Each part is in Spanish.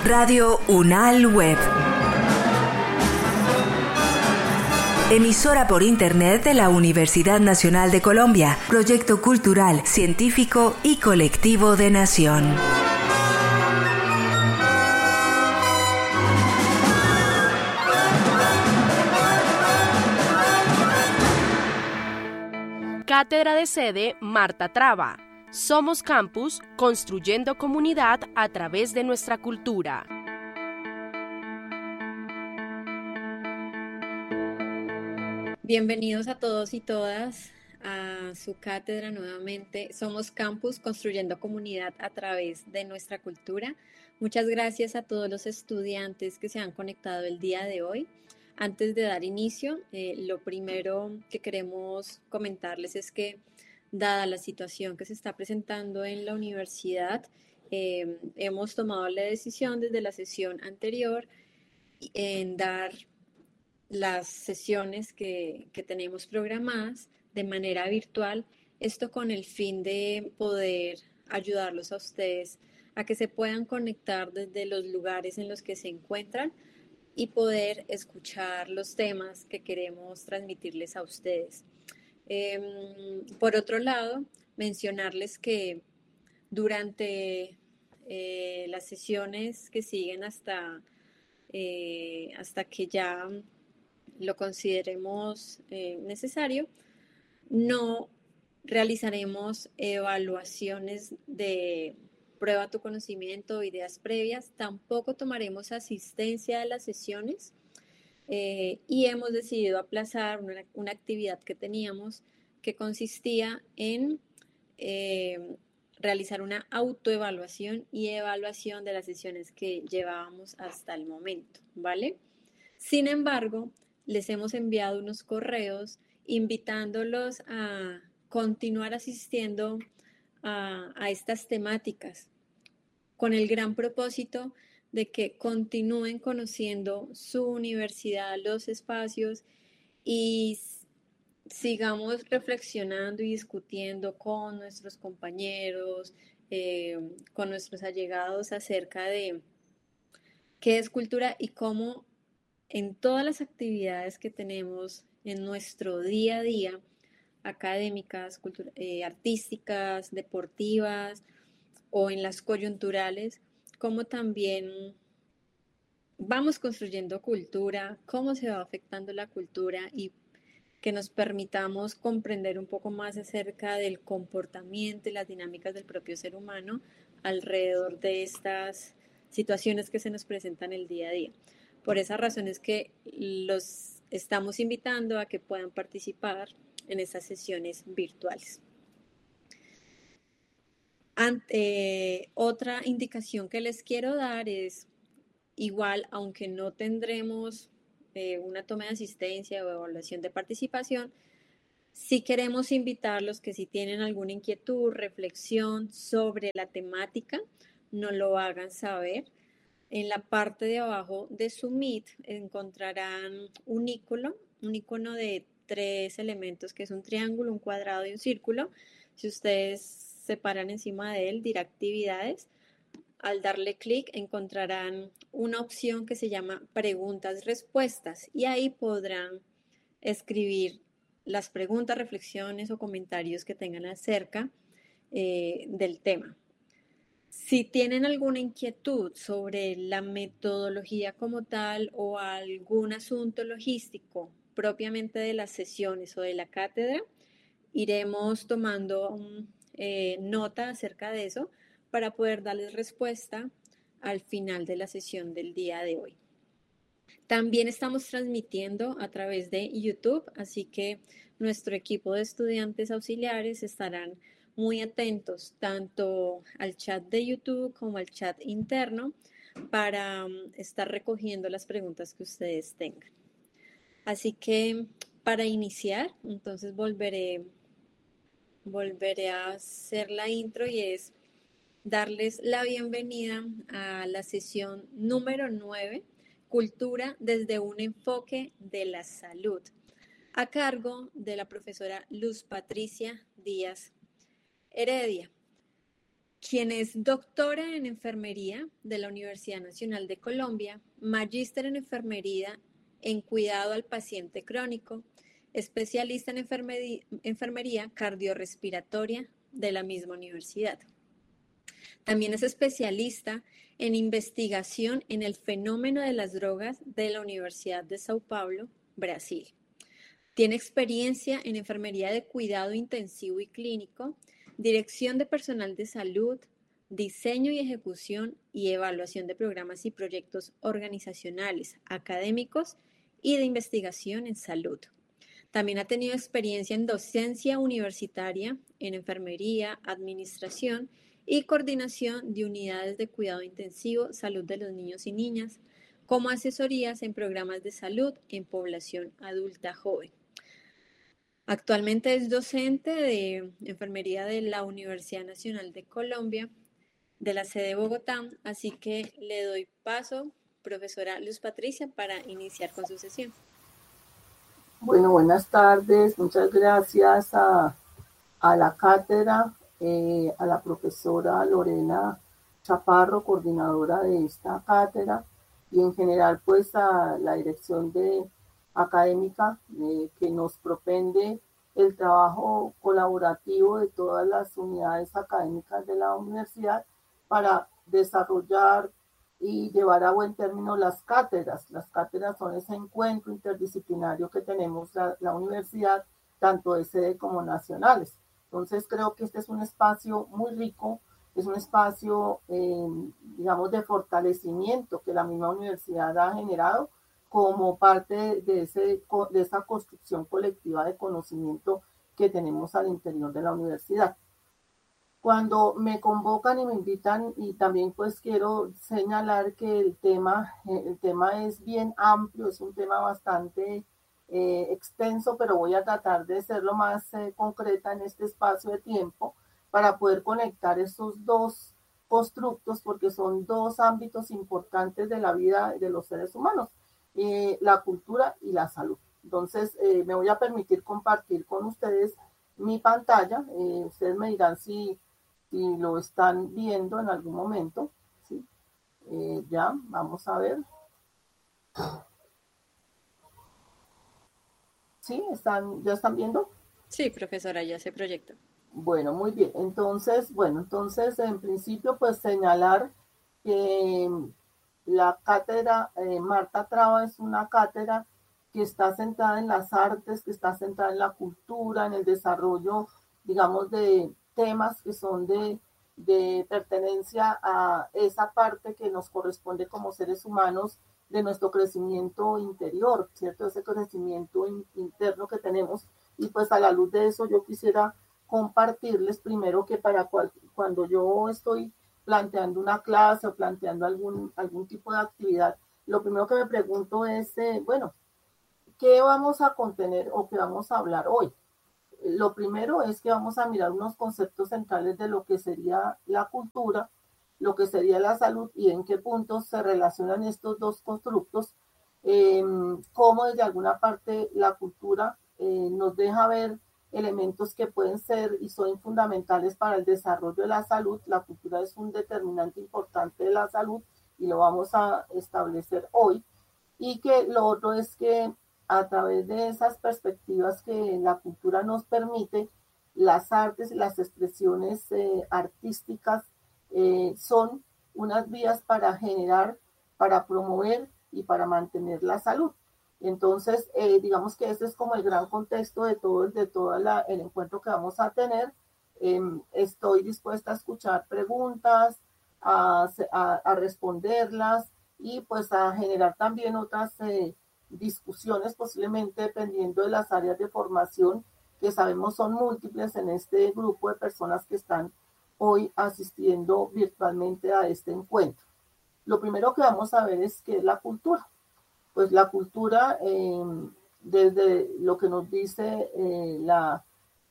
Radio UNAL Web. Emisora por Internet de la Universidad Nacional de Colombia. Proyecto cultural, científico y colectivo de Nación. Cátedra de sede Marta Traba. Somos Campus, construyendo comunidad a través de nuestra cultura. Bienvenidos a todos y todas a su cátedra nuevamente. Somos Campus, construyendo comunidad a través de nuestra cultura. Muchas gracias a todos los estudiantes que se han conectado el día de hoy. Antes de dar inicio, lo primero que queremos comentarles es que, dada la situación que se está presentando en la universidad, hemos tomado la decisión desde la sesión anterior en dar las sesiones que tenemos programadas de manera virtual, esto con el fin de poder ayudarlos a ustedes a que se puedan conectar desde los lugares en los que se encuentran y poder escuchar los temas que queremos transmitirles a ustedes. Por otro lado, mencionarles que durante las sesiones que siguen hasta que ya lo consideremos necesario, no realizaremos evaluaciones de prueba tu conocimiento, ideas previas, tampoco tomaremos asistencia a las sesiones y hemos decidido aplazar una actividad que teníamos que consistía en realizar una autoevaluación y evaluación de las sesiones que llevábamos hasta el momento, ¿vale? Sin embargo, les hemos enviado unos correos invitándolos a continuar asistiendo a estas temáticas con el gran propósito de que continúen conociendo su universidad, los espacios y sigamos reflexionando y discutiendo con nuestros compañeros, con nuestros allegados acerca de qué es cultura y cómo en todas las actividades que tenemos en nuestro día a día, académicas, artísticas, deportivas o en las coyunturales, cómo también vamos construyendo cultura, cómo se va afectando la cultura y que nos permitamos comprender un poco más acerca del comportamiento y las dinámicas del propio ser humano alrededor de estas situaciones que se nos presentan el día a día. Por esa razón es que los estamos invitando a que puedan participar en estas sesiones virtuales. Otra indicación que les quiero dar es, igual, aunque no tendremos una toma de asistencia o evaluación de participación, sí queremos invitarlos que si tienen alguna inquietud, reflexión sobre la temática, nos lo hagan saber. En la parte de abajo de su Meet encontrarán un icono de 3 elementos, que es un triángulo, un cuadrado y un círculo. Si ustedes se paran encima de él, dirá actividades. Al darle clic encontrarán una opción que se llama preguntas-respuestas y ahí podrán escribir las preguntas, reflexiones o comentarios que tengan acerca del tema. Si tienen alguna inquietud sobre la metodología como tal o algún asunto logístico propiamente de las sesiones o de la cátedra, iremos tomando nota acerca de eso para poder darles respuesta al final de la sesión del día de hoy. También estamos transmitiendo a través de YouTube, así que nuestro equipo de estudiantes auxiliares estarán muy atentos tanto al chat de YouTube como al chat interno para estar recogiendo las preguntas que ustedes tengan. Así que para iniciar, entonces volveré a hacer la intro y es darles la bienvenida a la sesión número 9, Cultura desde un enfoque de la salud, a cargo de la profesora Luz Patricia Díaz Heredia. quien es doctora en enfermería de la Universidad Nacional de Colombia, magíster en enfermería en cuidado al paciente crónico, especialista en enfermería cardiorrespiratoria de la misma universidad. También es especialista en investigación en el fenómeno de las drogas de la Universidad de Sao Paulo, Brasil. Tiene experiencia en enfermería de cuidado intensivo y clínico, dirección de personal de salud, diseño y ejecución y evaluación de programas y proyectos organizacionales, académicos y de investigación en salud. También ha tenido experiencia en docencia universitaria, en enfermería, administración y coordinación de unidades de cuidado intensivo, salud de los niños y niñas, como asesorías en programas de salud en población adulta joven. Actualmente es docente de enfermería de la Universidad Nacional de Colombia, de la sede de Bogotá, así que le doy paso, profesora Luz Patricia, para iniciar con su sesión. Bueno, buenas tardes, muchas gracias a la cátedra, a la profesora Lorena Chaparro, coordinadora de esta cátedra, y en general pues a la dirección académica que nos propende el trabajo colaborativo de todas las unidades académicas de la universidad para desarrollar y llevar a buen término las cátedras. Las cátedras son ese encuentro interdisciplinario que tenemos la universidad, tanto de sede como nacionales. Entonces creo que este es un espacio muy rico, es un espacio, digamos, de fortalecimiento que la misma universidad ha generado como parte de esa construcción colectiva de conocimiento que tenemos al interior de la universidad. Cuando me convocan y me invitan, y también pues quiero señalar que el tema es bien amplio, es un tema bastante extenso, pero voy a tratar de ser lo más concreta en este espacio de tiempo para poder conectar estos dos constructos, porque son dos ámbitos importantes de la vida de los seres humanos, la cultura y la salud. Entonces, me voy a permitir compartir con ustedes mi pantalla. Ustedes me dirán si lo están viendo en algún momento. ¿Sí? Ya, vamos a ver. ¿Sí? ¿Ya están viendo? Sí, profesora, ya se proyecta. Bueno, muy bien. Entonces, en principio, pues señalar que la cátedra Marta Traba es una cátedra que está centrada en las artes, que está centrada en la cultura, en el desarrollo, digamos, de temas que son de pertenencia a esa parte que nos corresponde como seres humanos de nuestro crecimiento interior, ¿cierto? Ese crecimiento interno que tenemos. Y pues a la luz de eso yo quisiera compartirles primero que cuando yo estoy planteando una clase o planteando algún tipo de actividad, lo primero que me pregunto es, bueno, ¿qué vamos a contener o qué vamos a hablar hoy? Lo primero es que vamos a mirar unos conceptos centrales de lo que sería la cultura, lo que sería la salud y en qué puntos se relacionan estos dos constructos, cómo desde alguna parte la cultura nos deja ver elementos que pueden ser y son fundamentales para el desarrollo de la salud. La cultura es un determinante importante de la salud y lo vamos a establecer hoy. Y que lo otro es que a través de esas perspectivas que la cultura nos permite, las artes, las expresiones artísticas son unas vías para generar, para promover y para mantener la salud. Entonces, digamos que ese es como el gran contexto de todo el encuentro que vamos a tener. Estoy dispuesta a escuchar preguntas, a responderlas y pues a generar también otras discusiones, posiblemente dependiendo de las áreas de formación que sabemos son múltiples en este grupo de personas que están hoy asistiendo virtualmente a este encuentro. Lo primero que vamos a ver es qué es la cultura. Pues la cultura, desde lo que nos dice la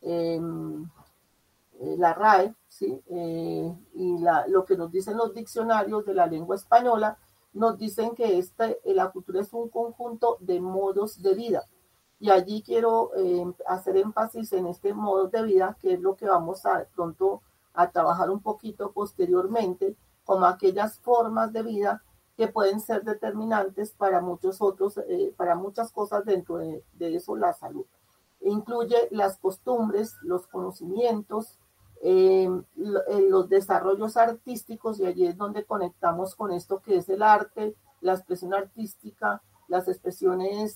RAE, ¿sí? Y lo que nos dicen los diccionarios de la lengua española, nos dicen que la cultura es un conjunto de modos de vida. Y allí quiero hacer énfasis en este modo de vida, que es lo que vamos a pronto a trabajar un poquito posteriormente, como aquellas formas de vida que pueden ser determinantes para muchos otros, para muchas cosas dentro de eso la salud. Incluye las costumbres, los conocimientos, los desarrollos artísticos, y allí es donde conectamos con esto que es el arte, la expresión artística, las expresiones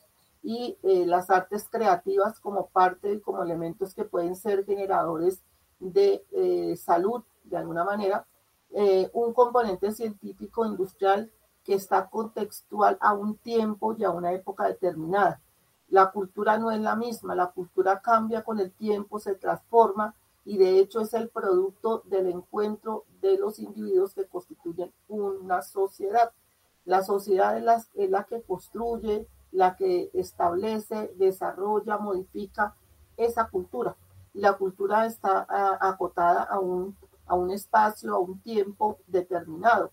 las artes creativas como parte, como elementos que pueden ser generadores de salud de alguna manera, un componente científico industrial que está contextual a un tiempo y a una época determinada. La cultura no es la misma, la cultura cambia con el tiempo, se transforma y de hecho es el producto del encuentro de los individuos que constituyen una sociedad. La sociedad es la que construye, la que establece, desarrolla, modifica esa cultura. Y la cultura está acotada a un espacio, a un tiempo determinado.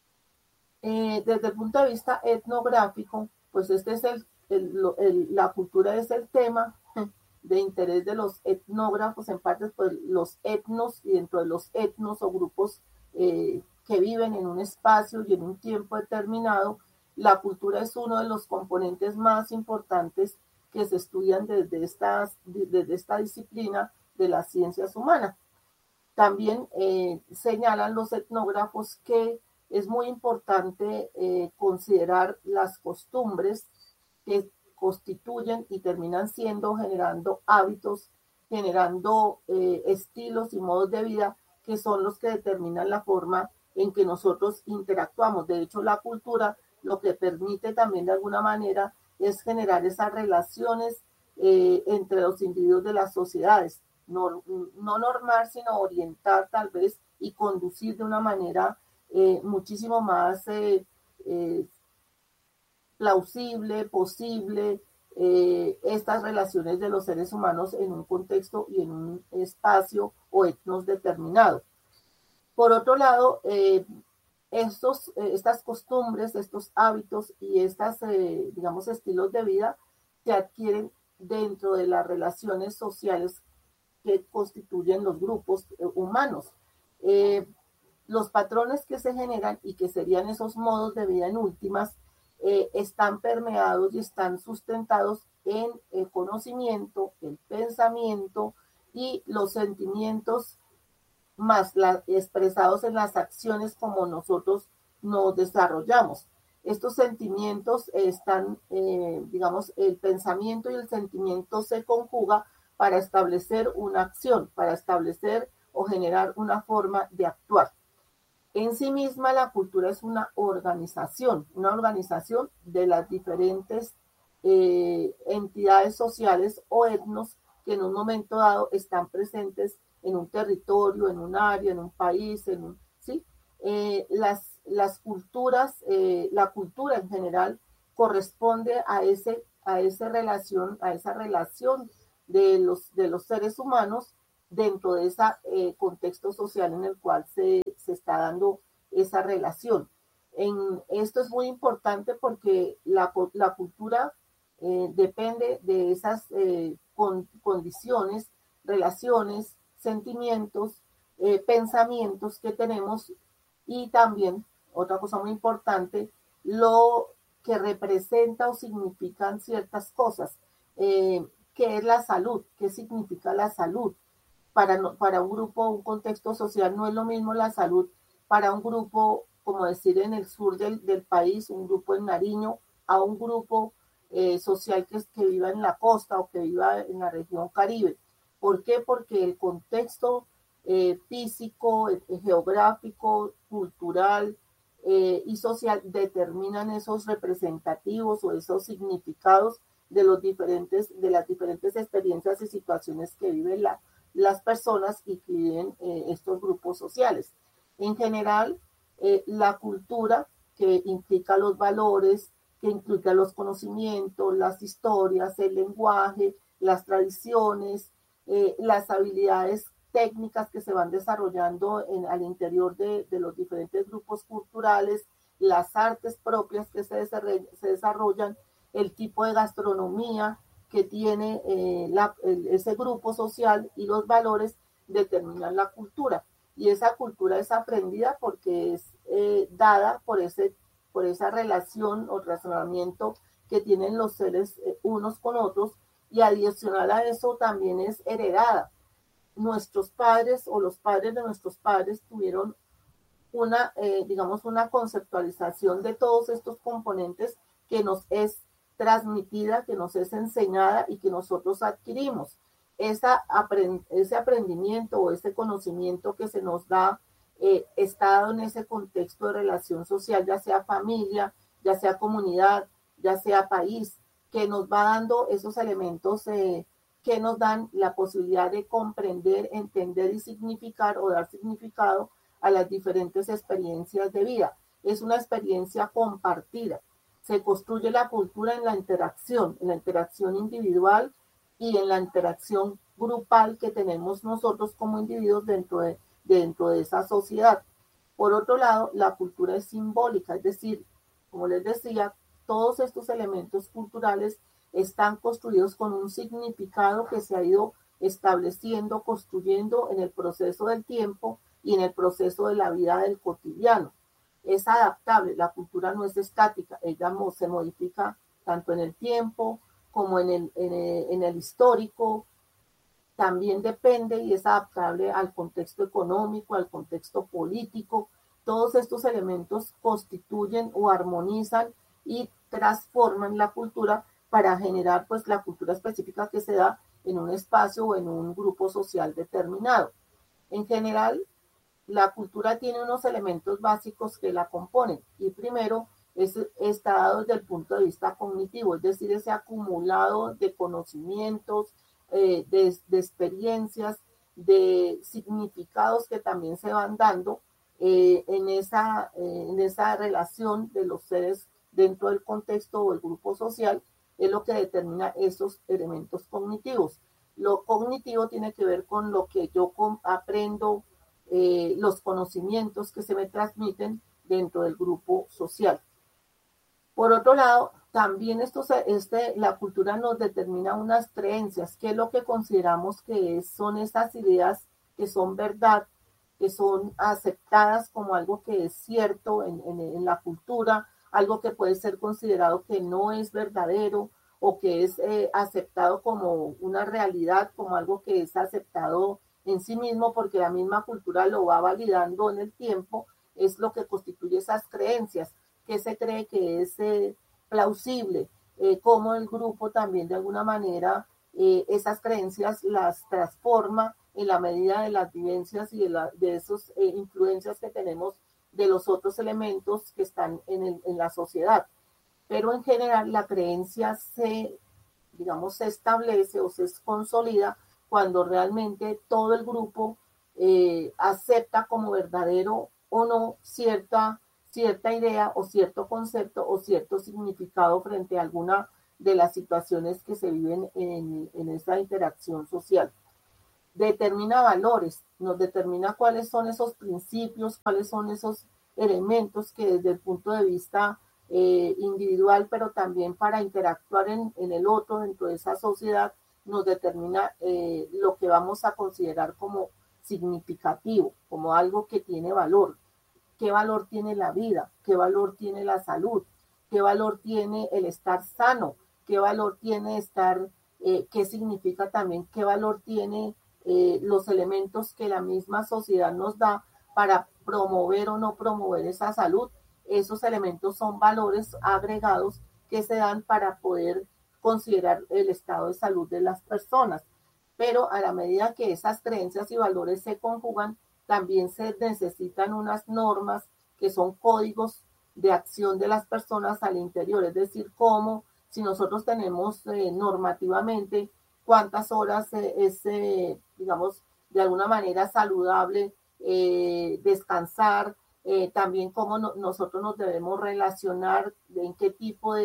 Desde el punto de vista etnográfico, pues este es la cultura es el tema de interés de los etnógrafos, en parte pues los etnos, y dentro de los etnos o grupos que viven en un espacio y en un tiempo determinado, la cultura es uno de los componentes más importantes que se estudian desde esta disciplina de las ciencias humanas. También señalan los etnógrafos que es muy importante considerar las costumbres que constituyen y terminan generando hábitos, generando estilos y modos de vida que son los que determinan la forma en que nosotros interactuamos. De hecho, la cultura lo que permite también de alguna manera es generar esas relaciones entre los individuos de las sociedades. No normar, sino orientar tal vez y conducir de una manera muchísimo más plausible, posible, estas relaciones de los seres humanos en un contexto y en un espacio o etnos determinado. Por otro lado, estas costumbres, estos hábitos y digamos, estilos de vida se adquieren dentro de las relaciones sociales que constituyen los grupos humanos. Los patrones que se generan y que serían esos modos de vida en últimas están permeados y están sustentados en el conocimiento, el pensamiento y los sentimientos más expresados en las acciones como nosotros nos desarrollamos. Estos sentimientos están, digamos, el pensamiento y el sentimiento se conjuga para establecer una acción, para establecer o generar una forma de actuar. En sí misma la cultura es una organización de las diferentes entidades sociales o etnos que en un momento dado están presentes en un territorio, en un área, en un país, ¿sí? Las culturas, la cultura en general corresponde a esa relación de los seres humanos dentro de ese contexto social en el cual se está dando esa relación. Esto es muy importante porque la cultura depende de esas condiciones, relaciones, sentimientos, pensamientos que tenemos, y también, otra cosa muy importante, lo que representa o significan ciertas cosas. ¿Qué es la salud? ¿Qué significa la salud? Para un grupo, un contexto social, no es lo mismo la salud para un grupo, como decir, en el sur del país, un grupo en Nariño, a un grupo social que viva en la costa o que viva en la región Caribe. ¿Por qué? Porque el contexto físico, geográfico, cultural y social determinan esos representativos o esos significados de las diferentes experiencias y situaciones que viven las personas y que viven estos grupos sociales. En general, la cultura, que implica los valores, que implica los conocimientos, las historias, el lenguaje, las tradiciones, las habilidades técnicas que se van desarrollando al interior de los diferentes grupos culturales, las artes propias que se desarrollan, el tipo de gastronomía que tiene ese grupo social y los valores determinan la cultura. Y esa cultura es aprendida porque es dada por esa relación o razonamiento que tienen los seres unos con otros, y adicional a eso también es heredada. Nuestros padres o los padres de nuestros padres tuvieron una conceptualización de todos estos componentes que nos es transmitida, que nos es enseñada y que nosotros adquirimos. Ese aprendimiento o ese conocimiento que se nos da está dado en ese contexto de relación social, ya sea familia, ya sea comunidad, ya sea país, que nos va dando esos elementos que nos dan la posibilidad de comprender, entender y significar o dar significado a las diferentes experiencias de vida. Es una experiencia compartida. Se construye la cultura en la interacción individual y en la interacción grupal que tenemos nosotros como individuos dentro de esa sociedad. Por otro lado, la cultura es simbólica, es decir, como les decía, todos estos elementos culturales están construidos con un significado que se ha ido estableciendo, construyendo en el proceso del tiempo y en el proceso de la vida del cotidiano. Es adaptable, la cultura no es estática, ella se modifica tanto en el tiempo como en el histórico, también depende y es adaptable al contexto económico, al contexto político. Todos estos elementos constituyen o armonizan y transforman la cultura para generar pues la cultura específica que se da en un espacio o en un grupo social determinado. En general, la cultura tiene unos elementos básicos que la componen y primero está dado desde el punto de vista cognitivo, es decir, ese acumulado de conocimientos, de experiencias, de significados que también se van dando en esa relación de los seres dentro del contexto o el grupo social, es lo que determina esos elementos cognitivos. Lo cognitivo tiene que ver con lo que yo aprendo, los conocimientos que se me transmiten dentro del grupo social. Por otro lado, también la cultura nos determina unas creencias, que es lo que consideramos que son esas ideas que son verdad, que son aceptadas como algo que es cierto en la cultura, algo que puede ser considerado que no es verdadero o que es aceptado como una realidad, como algo que es aceptado en sí mismo porque la misma cultura lo va validando en el tiempo, es lo que constituye esas creencias, que se cree que es plausible, como el grupo también de alguna manera esas creencias las transforma en la medida de las vivencias y de esas influencias que tenemos de los otros elementos que están en la sociedad. Pero en general la creencia se establece o se consolida cuando realmente todo el grupo acepta como verdadero o no cierta idea o cierto concepto o cierto significado frente a alguna de las situaciones que se viven en esa interacción social. Determina valores, nos determina cuáles son esos principios, cuáles son esos elementos que desde el punto de vista individual, pero también para interactuar en el otro, dentro de esa sociedad, nos determina lo que vamos a considerar como significativo, como algo que tiene valor. ¿Qué valor tiene la vida? ¿Qué valor tiene la salud? ¿Qué valor tiene el estar sano? ¿Qué valor tiene qué significa también, qué valor tiene los elementos que la misma sociedad nos da para promover o no promover esa salud? Esos elementos son valores agregados que se dan para poder considerar el estado de salud de las personas. Pero a la medida que esas creencias y valores se conjugan, también se necesitan unas normas que son códigos de acción de las personas al interior, es decir, cómo si nosotros tenemos normativamente cuántas horas digamos, de alguna manera saludable descansar, también cómo nosotros nos debemos relacionar, en qué tipo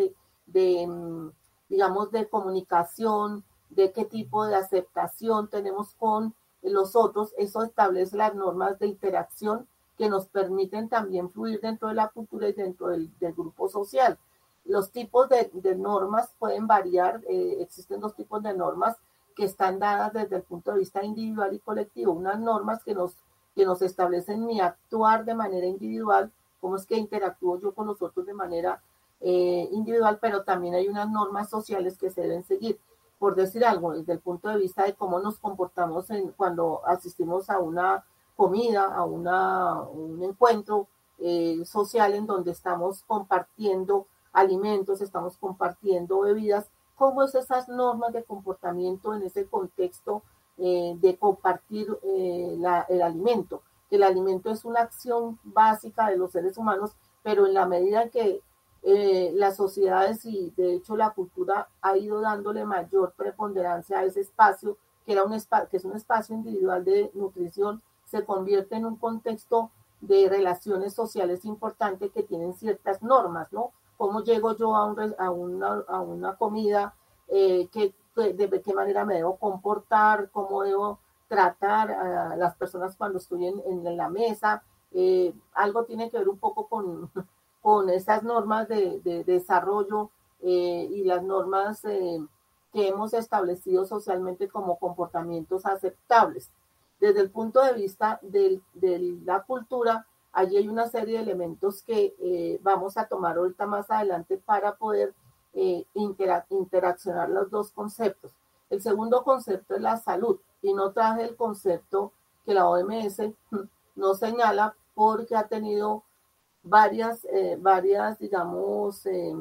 digamos, de comunicación, de qué tipo de aceptación tenemos con los otros. Eso establece las normas de interacción que nos permiten también fluir dentro de la cultura y dentro del grupo social. Los tipos de normas pueden variar, existen dos tipos de normas que están dadas desde el punto de vista individual y colectivo, unas normas que nos establecen mi actuar de manera individual, cómo es que interactúo yo con los otros de manera individual, pero también hay unas normas sociales que se deben seguir. Por decir algo, desde el punto de vista de cómo nos comportamos cuando asistimos a una comida, a un encuentro social en donde estamos compartiendo alimentos, estamos compartiendo bebidas, cómo es esas normas de comportamiento en ese contexto de compartir el alimento, que el alimento es una acción básica de los seres humanos, pero en la medida en que las sociedades y de hecho la cultura ha ido dándole mayor preponderancia a ese espacio, que es un espacio individual de nutrición, se convierte en un contexto de relaciones sociales importantes que tienen ciertas normas, ¿no? ¿Cómo llego yo a una comida? De qué manera me debo comportar, cómo debo tratar a las personas cuando estoy en la mesa. Algo tiene que ver un poco con esas normas de desarrollo y las normas que hemos establecido socialmente como comportamientos aceptables. Desde el punto de vista de la cultura, allí hay una serie de elementos que vamos a tomar ahorita más adelante para poder interaccionar los dos conceptos. El segundo concepto es la salud, y no traje el concepto que la OMS nos señala porque ha tenido varias digamos,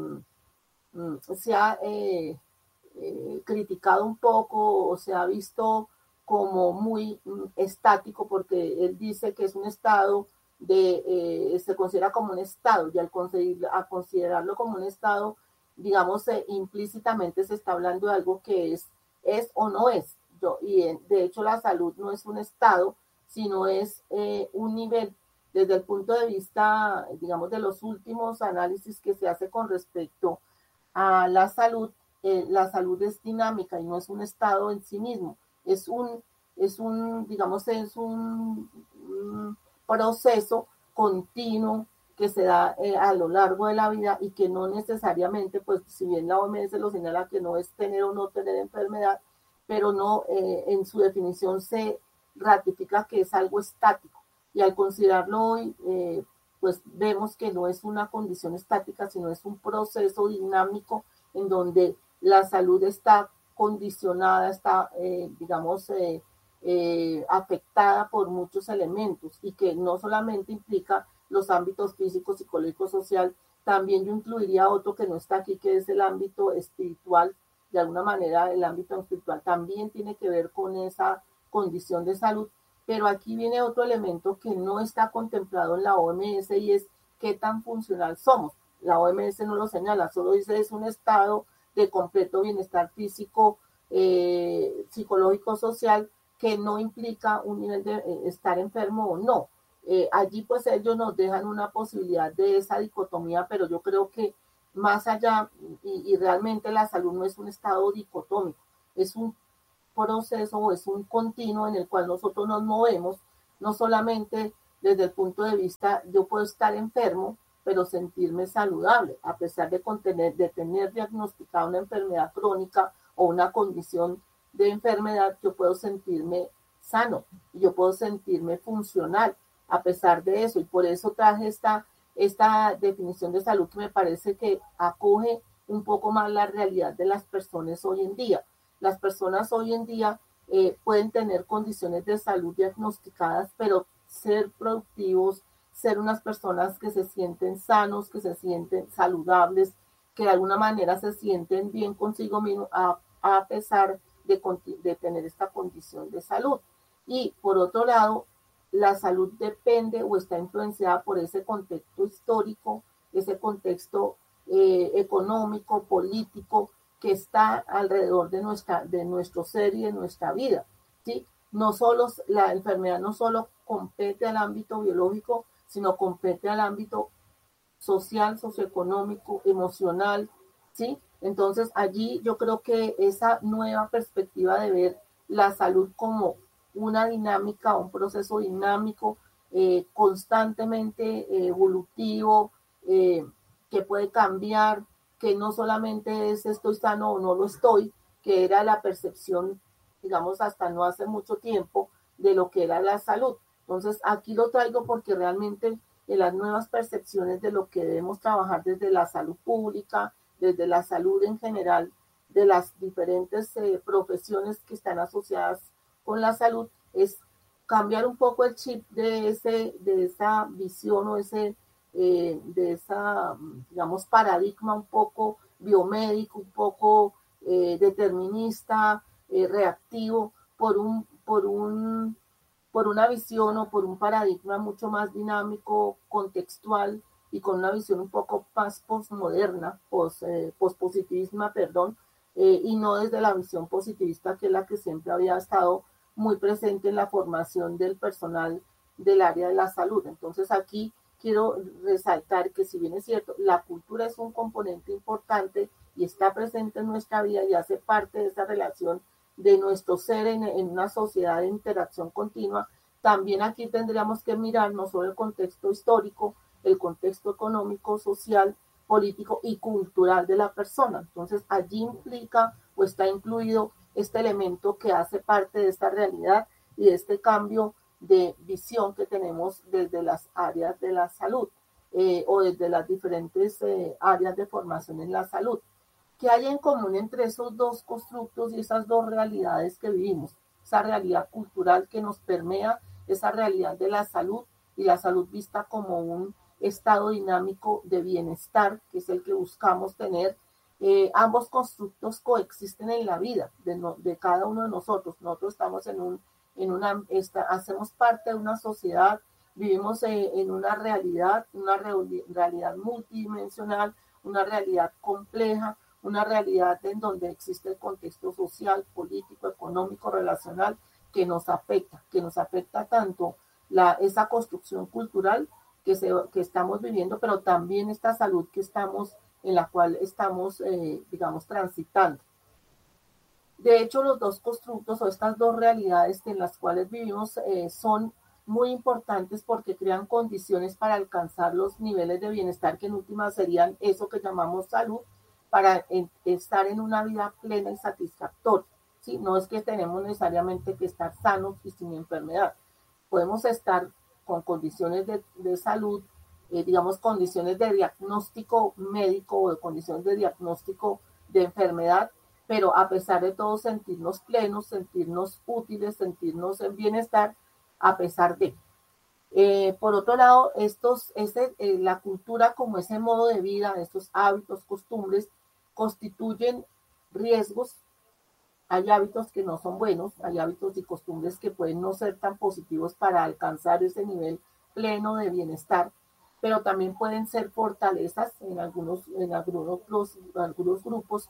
se ha criticado un poco o se ha visto como muy estático, porque él dice que es un estado se considera como un estado, y al considerarlo como un estado, digamos, implícitamente se está hablando de algo que es o no es. De hecho, la salud no es un estado, sino es un nivel. Desde el punto de vista, digamos, de los últimos análisis que se hace con respecto a la salud es dinámica y no es un estado en sí mismo. Es un proceso continuo que se da a lo largo de la vida y que no necesariamente, pues si bien la OMS lo señala que no es tener o no tener enfermedad, pero no en su definición se ratifica que es algo estático. Y al considerarlo hoy, pues vemos que no es una condición estática, sino es un proceso dinámico en donde la salud está condicionada, está, afectada por muchos elementos, y que no solamente implica los ámbitos físico, psicológico, social, también yo incluiría otro que no está aquí, que es el ámbito espiritual. De alguna manera el ámbito espiritual también tiene que ver con esa condición de salud, pero aquí viene otro elemento que no está contemplado en la OMS, y es qué tan funcional somos. La OMS no lo señala, solo dice es un estado de completo bienestar físico, psicológico, social, que no implica un nivel de estar enfermo o no. Allí pues ellos nos dejan una posibilidad de esa dicotomía, pero yo creo que más allá, y realmente la salud no es un estado dicotómico, es un proceso o es un continuo en el cual nosotros nos movemos, no solamente desde el punto de vista, yo puedo estar enfermo, pero sentirme saludable, a pesar de tener diagnosticada una enfermedad crónica o una condición de enfermedad, yo puedo sentirme sano, yo puedo sentirme funcional a pesar de eso, y por eso traje esta definición de salud que me parece que acoge un poco más la realidad de las personas hoy en día. Las personas hoy en día pueden tener condiciones de salud diagnosticadas, pero ser productivos, ser unas personas que se sienten sanos, que se sienten saludables, que de alguna manera se sienten bien consigo mismo a pesar de tener esta condición de salud. Y por otro lado, la salud depende o está influenciada por ese contexto histórico, ese contexto económico, político, que está alrededor de nuestro ser y de nuestra vida, ¿sí? La enfermedad no solo compete al ámbito biológico, sino compete al ámbito social, socioeconómico, emocional, ¿sí? Entonces allí yo creo que esa nueva perspectiva de ver la salud como una dinámica, un proceso dinámico, constantemente evolutivo, que puede cambiar, que no solamente es estoy sano o no lo estoy, que era la percepción digamos, hasta no hace mucho tiempo de lo que era la salud. Entonces, aquí lo traigo porque realmente en las nuevas percepciones de lo que debemos trabajar desde la salud pública, desde la salud en general, de las diferentes profesiones que están asociadas con la salud, es cambiar un poco el chip de esa visión o de esa, digamos, paradigma un poco biomédico, un poco determinista, reactivo, por una visión o por un paradigma mucho más dinámico, contextual y con una visión un poco más postmoderna, pospositivismo, perdón, y no desde la visión positivista que es la que siempre había estado muy presente en la formación del personal del área de la salud. Entonces aquí quiero resaltar que si bien es cierto, la cultura es un componente importante y está presente en nuestra vida y hace parte de esa relación de nuestro ser en una sociedad de interacción continua, también aquí tendríamos que mirar no solo el contexto histórico, el contexto económico, social, político y cultural de la persona. Entonces allí implica o está incluido este elemento que hace parte de esta realidad y de este cambio de visión que tenemos desde las áreas de la salud o desde las diferentes áreas de formación en la salud. ¿Qué hay en común entre esos dos constructos y esas dos realidades que vivimos? Esa realidad cultural que nos permea, esa realidad de la salud y la salud vista como un estado dinámico de bienestar, que es el que buscamos tener. Ambos constructos coexisten en la vida de cada uno de nosotros. Nosotros estamos hacemos parte de una sociedad, vivimos en una realidad multidimensional, una realidad compleja, una realidad en donde existe el contexto social, político, económico, relacional que nos afecta tanto esa construcción cultural que estamos viviendo, pero también esta salud en la cual estamos, digamos, transitando. De hecho, los dos constructos o estas dos realidades en las cuales vivimos son muy importantes porque crean condiciones para alcanzar los niveles de bienestar que en última serían eso que llamamos salud, para estar en una vida plena y satisfactoria. ¿Sí? No es que tenemos necesariamente que estar sanos y sin enfermedad. Podemos estar con condiciones de salud, digamos condiciones de diagnóstico médico o de condiciones de diagnóstico de enfermedad, pero a pesar de todo sentirnos plenos, sentirnos útiles, sentirnos en bienestar, a pesar de. Por otro lado, la cultura como ese modo de vida, estos hábitos, costumbres, constituyen riesgos. Hay hábitos que no son buenos, hay hábitos y costumbres que pueden no ser tan positivos para alcanzar ese nivel pleno de bienestar, pero también pueden ser fortalezas en algunos grupos,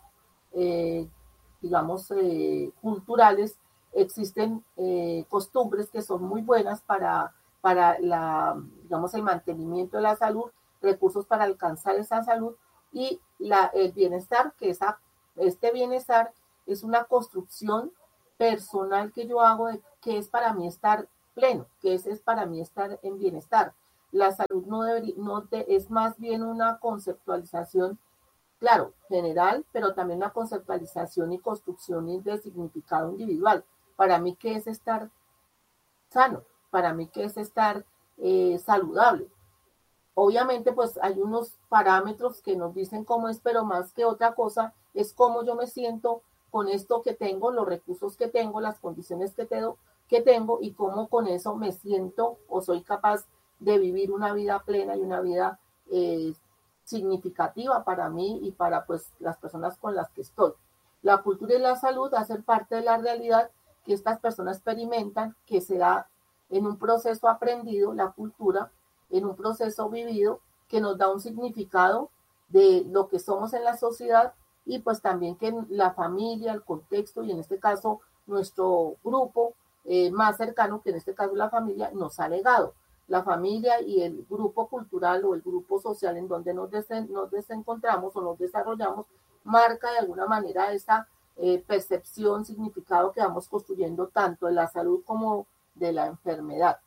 digamos, culturales. Existen costumbres que son muy buenas para digamos, el mantenimiento de la salud, recursos para alcanzar esa salud y el bienestar, este bienestar es una construcción personal que yo hago de qué es para mí estar pleno, qué es para mí estar en bienestar. La salud es más bien una conceptualización, claro, general, pero también una conceptualización y construcción de significado individual. Para mí, ¿qué es estar sano? Para mí, ¿qué es estar saludable? Obviamente, pues hay unos parámetros que nos dicen cómo es, pero más que otra cosa es cómo yo me siento con esto que tengo, los recursos que tengo, las condiciones que tengo y cómo con eso me siento o soy capaz de vivir una vida plena y una vida significativa para mí y para pues las personas con las que estoy. La cultura y la salud hacen parte de la realidad que estas personas experimentan, que se da en un proceso aprendido, la cultura, en un proceso vivido, que nos da un significado de lo que somos en la sociedad y pues también que la familia, el contexto y en este caso nuestro grupo más cercano, que en este caso la familia, nos ha legado. La familia y el grupo cultural o el grupo social en donde nos desencontramos o nos desarrollamos marca de alguna manera esa percepción, significado que vamos construyendo tanto de la salud como de la enfermedad.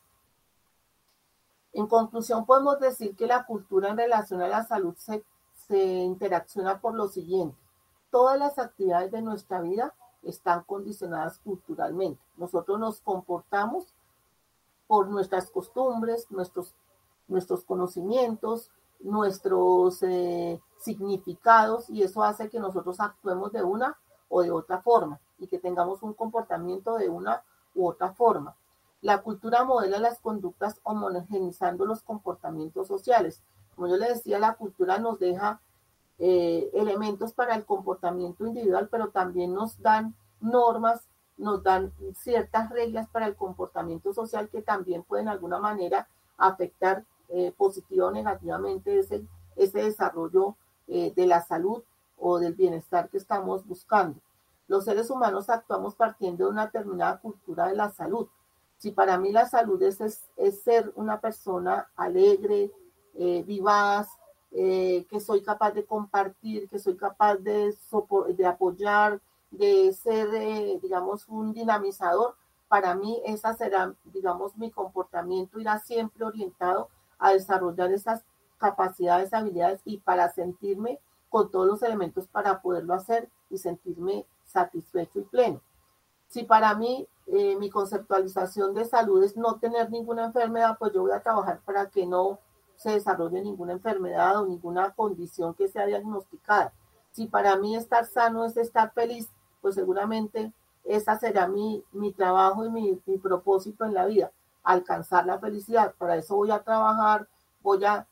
En conclusión, podemos decir que la cultura en relación a la salud se interacciona por lo siguiente. Todas las actividades de nuestra vida están condicionadas culturalmente. Nosotros nos comportamos por nuestras costumbres, nuestros conocimientos, nuestros significados, y eso hace que nosotros actuemos de una o de otra forma y que tengamos un comportamiento de una u otra forma. La cultura modela las conductas homogeneizando los comportamientos sociales. Como yo le decía, la cultura nos deja elementos para el comportamiento individual, pero también nos dan normas, nos dan ciertas reglas para el comportamiento social que también pueden de alguna manera afectar positiva o negativamente ese desarrollo de la salud o del bienestar que estamos buscando. Los seres humanos actuamos partiendo de una determinada cultura de la salud. Si para mí la salud es ser una persona alegre, vivaz, que soy capaz de compartir, que soy capaz de apoyar, de ser, digamos, un dinamizador, para mí esa será, digamos, mi comportamiento irá siempre orientado a desarrollar esas capacidades, habilidades y para sentirme con todos los elementos para poderlo hacer y sentirme satisfecho y pleno. Si para mí mi conceptualización de salud es no tener ninguna enfermedad, pues yo voy a trabajar para que no se desarrolle ninguna enfermedad o ninguna condición que sea diagnosticada. Si para mí estar sano es estar feliz, pues seguramente esa será mi trabajo y mi propósito en la vida, alcanzar la felicidad. Para eso voy a trabajar, voy a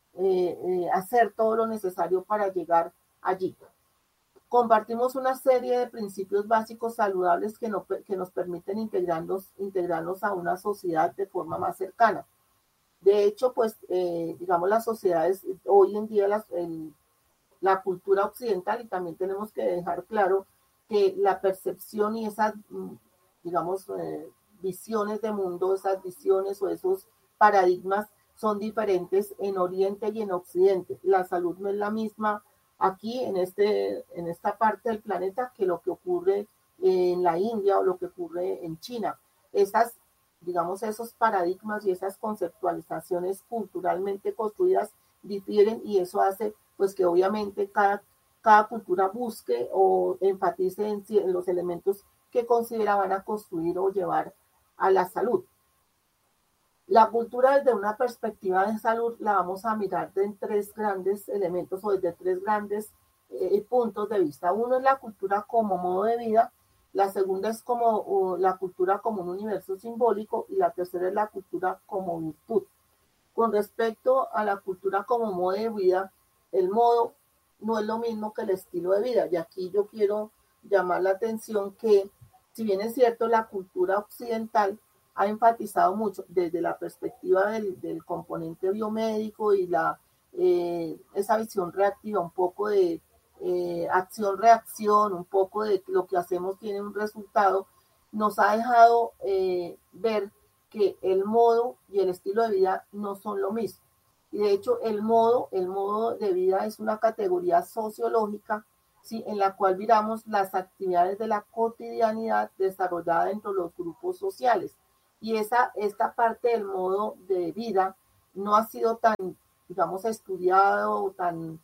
hacer todo lo necesario para llegar allí. Compartimos una serie de principios básicos saludables que nos permiten integrarnos a una sociedad de forma más cercana. De hecho, pues, digamos, las sociedades, hoy en día la cultura occidental, y también tenemos que dejar claro que la percepción y esas, digamos, visiones de mundo, esas visiones o esos paradigmas son diferentes en Oriente y en Occidente. La salud no es la misma aquí en esta parte del planeta que lo que ocurre en la India o lo que ocurre en China. Digamos, esos paradigmas y esas conceptualizaciones culturalmente construidas difieren y eso hace pues que obviamente cada cultura busque o enfatice en los elementos que considera van a construir o llevar a la salud. La cultura desde una perspectiva de salud la vamos a mirar en tres grandes elementos o desde tres grandes puntos de vista. Uno es la cultura como modo de vida, la segunda es como la cultura como un universo simbólico y la tercera es la cultura como virtud. Con respecto a la cultura como modo de vida, el modo no es lo mismo que el estilo de vida. Y aquí yo quiero llamar la atención que, si bien es cierto, la cultura occidental ha enfatizado mucho desde la perspectiva del componente biomédico y esa visión reactiva, un poco de acción-reacción, un poco de lo que hacemos tiene un resultado, nos ha dejado ver que el modo y el estilo de vida no son lo mismo. Y de hecho el modo de vida es una categoría sociológica, ¿sí?, en la cual miramos las actividades de la cotidianidad desarrolladas dentro de los grupos sociales. Y esta parte del modo de vida no ha sido tan, digamos, estudiado o tan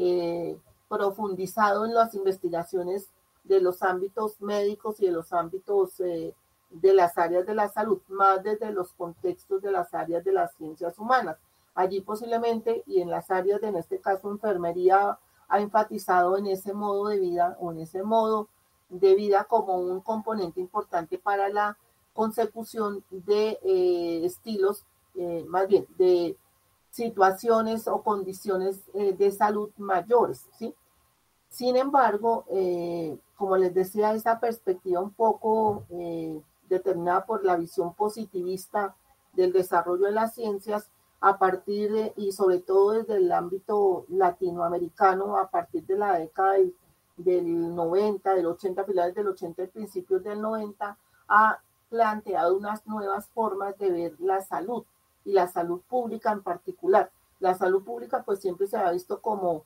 profundizado en las investigaciones de los ámbitos médicos y de los ámbitos de las áreas de la salud, más desde los contextos de las áreas de las ciencias humanas. Allí posiblemente, y en las áreas de, en este caso, enfermería, ha enfatizado en ese modo de vida o en ese modo de vida como un componente importante para la consecución de estilos, más bien, de situaciones o condiciones de salud mayores, ¿sí? Sin embargo, como les decía, esa perspectiva un poco determinada por la visión positivista del desarrollo de las ciencias, a partir de, y sobre todo desde el ámbito latinoamericano, a partir de la década del 90, del 80, finales del 80 y principios del 90, ha planteado unas nuevas formas de ver la salud y la salud pública en particular. La salud pública pues siempre se ha visto como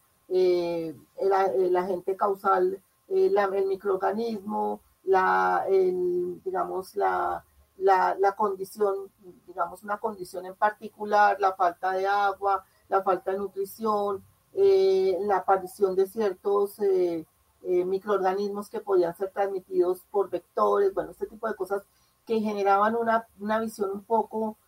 el agente causal, el microorganismo, digamos, la condición, digamos, una condición en particular, la falta de agua, la falta de nutrición, la aparición de ciertos microorganismos que podían ser transmitidos por vectores, bueno, este tipo de cosas que generaban una visión un poco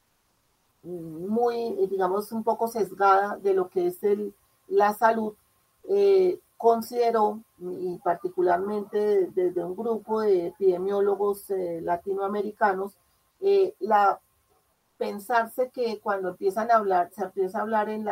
muy, digamos, un poco sesgada de lo que es la salud. Consideró, y particularmente desde un grupo de epidemiólogos latinoamericanos, pensarse que cuando empiezan a hablar, se empieza a hablar en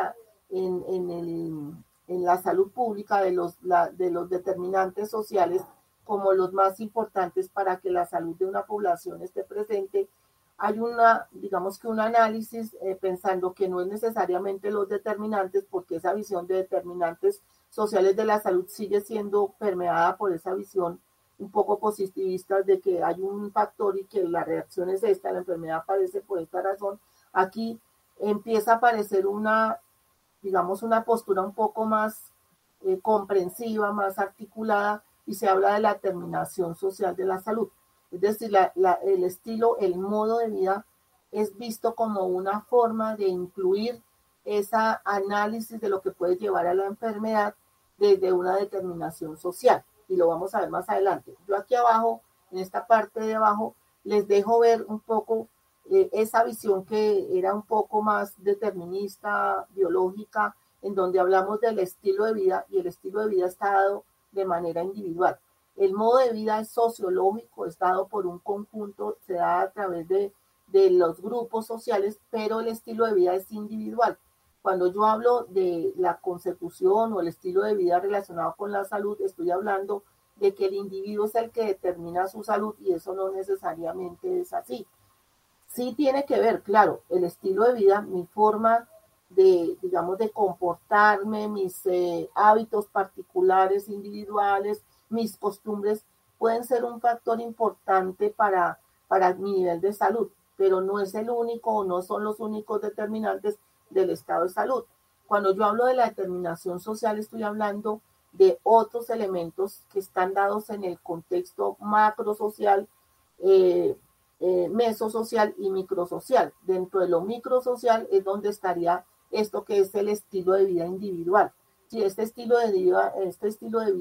la salud pública de los determinantes sociales como los más importantes para que la salud de una población esté presente. Hay digamos que un análisis pensando que no es necesariamente los determinantes, porque esa visión de determinantes sociales de la salud sigue siendo permeada por esa visión un poco positivista de que hay un factor y que la reacción es esta, la enfermedad aparece por esta razón. Aquí empieza a aparecer digamos, una postura un poco más comprensiva, más articulada, y se habla de la determinación social de la salud. Es decir, el estilo, el modo de vida es visto como una forma de incluir ese análisis de lo que puede llevar a la enfermedad desde una determinación social. Y lo vamos a ver más adelante. Yo aquí abajo, en esta parte de abajo, les dejo ver un poco esa visión que era un poco más determinista, biológica, en donde hablamos del estilo de vida, y el estilo de vida está dado de manera individual. El modo de vida es sociológico, es dado por un conjunto, se da a través de los grupos sociales, pero el estilo de vida es individual. Cuando yo hablo de la consecución o el estilo de vida relacionado con la salud, estoy hablando de que el individuo es el que determina su salud, y eso no necesariamente es así. Sí tiene que ver, claro, el estilo de vida, mi forma de, digamos, de comportarme, mis hábitos particulares, individuales, mis costumbres, pueden ser un factor importante para mi nivel de salud, pero no es el único o no son los únicos determinantes del estado de salud. Cuando yo hablo de la determinación social, estoy hablando de otros elementos que están dados en el contexto macrosocial, mesosocial y microsocial. Dentro de lo microsocial es donde estaría esto que es el estilo de vida individual. Si este estilo de vida